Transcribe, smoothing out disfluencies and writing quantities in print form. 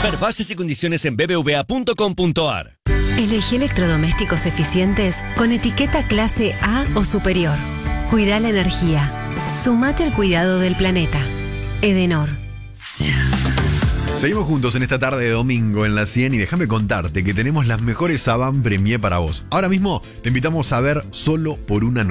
Ver bases y condiciones en bbva.com.ar. Elegí electrodomésticos eficientes con etiqueta clase A o superior. Cuida la energía. Sumate al cuidado del planeta. Edenor. Seguimos juntos en esta tarde de domingo en la 100 y déjame contarte que tenemos las mejores avant premier para vos. Ahora mismo te invitamos a ver Solo por una noche.